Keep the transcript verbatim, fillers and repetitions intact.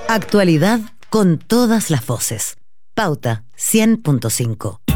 Actualidad con todas las voces. Pauta cien punto cinco.